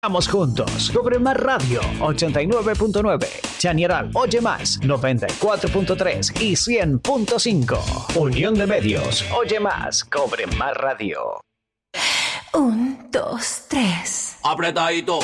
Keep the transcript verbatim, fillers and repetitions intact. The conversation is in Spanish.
Vamos juntos. Cobre Más Radio ochenta y nueve punto nueve. Chañaral Oye Más noventa y cuatro punto tres y cien punto cinco. Unión de Medios. Oye Más. Cobre Más Radio. Un, dos, tres. Apretadito.